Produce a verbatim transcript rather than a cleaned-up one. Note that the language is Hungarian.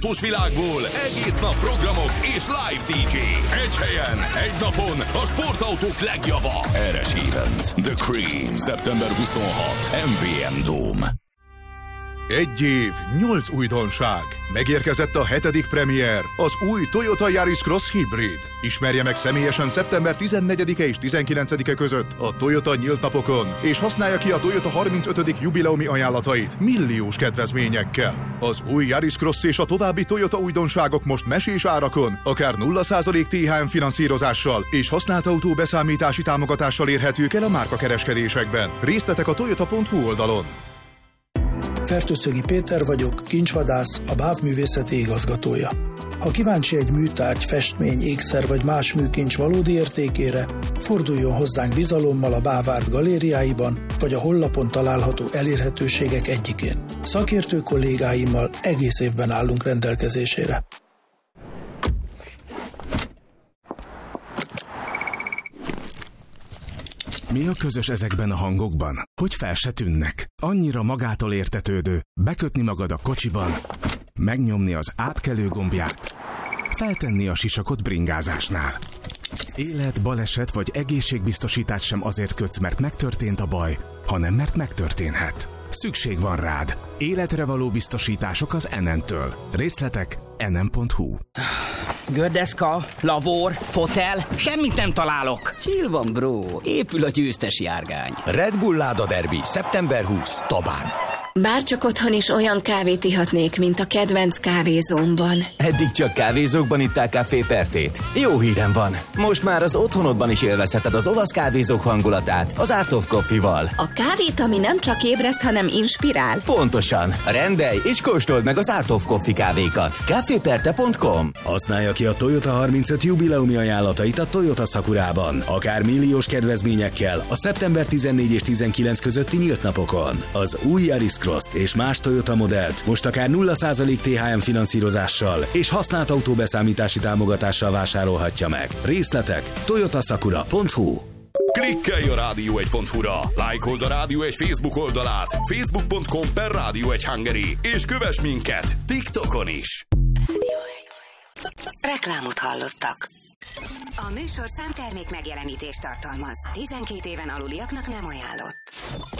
autós világból egész nap programok és live dé dzsé. Egy helyen, egy napon a sportautók legjava. Eres Event. The Cream. szeptember huszonhatodika. em vé em Dome. Egy év, nyolc újdonság. Megérkezett a hetedik premier, az új Toyota Yaris Cross Hybrid. Ismerje meg személyesen szeptember tizennegyedike és tizenkilencedike között a Toyota nyílt napokon, és használja ki a Toyota harmincötödik jubileumi ajánlatait milliós kedvezményekkel. Az új Yaris Cross és a további Toyota újdonságok most mesés árakon, akár nulla százalék té há em finanszírozással és használt autó beszámítási támogatással érhetők el a márkakereskedésekben. Részletek a toyota pont hu oldalon. Fertőszögi Péter vagyok, kincsvadász, a bávművészeti igazgatója. Ha kíváncsi egy műtárgy, festmény, ékszer vagy más műkincs valódi értékére, forduljon hozzánk bizalommal a Bávárt galériáiban, vagy a honlapon található elérhetőségek egyikén. Szakértő kollégáimmal egész évben állunk rendelkezésére. Mi a közös ezekben a hangokban? Hogy fel se tűnnek. Annyira magától értetődő, bekötni magad a kocsiban, megnyomni az átkelő gombját, feltenni a sisakot bringázásnál. Élet, baleset vagy egészségbiztosítás sem azért kötsz, mert megtörtént a baj, hanem mert megtörténhet. Szükség van rád. Életre való biztosítások az Enentől. Részletek enen pont hu. Gördeszka, lavor, fotel, semmit nem találok. Chill van, bro. Épül a győztes járgány. Red Bull Láda Derby, szeptember huszadika, Tabán. Bárcsak otthon is olyan kávét ihatnék, mint a kedvenc kávézómban. Eddig csak kávézókban ittál Café Pertét. Jó hírem van. Most már az otthonodban is élvezheted az olasz kávézók hangulatát az Art of Coffee-val. A kávét, ami nem csak ébreszt, hanem inspirál. Pontosan. Rendelj és kóstold meg az Art of Coffee kávékat. café perte pont com. Használja ki a Toyota harmincöt jubileumi ajánlatait a Toyota Sakurában. Akár milliós kedvezményekkel a szeptember tizennégy és tizenkilenc közötti nyílt napokon. Az új Yaris Cross és más Toyota modellt most akár nulla százalék té há em finanszírozással és használt autóbeszámítási támogatással vásárolhatja meg. Részletek toyota sakura pont hu. Klikkelj a rádió egy pont hu-ra, lájkold a Rádió egy Facebook oldalát, facebook pont com per rádió egy Hungary, és kövess minket TikTokon is. Reklámot hallottak. A műsorszám termék megjelenítést tartalmaz. tizenkét éven aluliaknak nem ajánlott.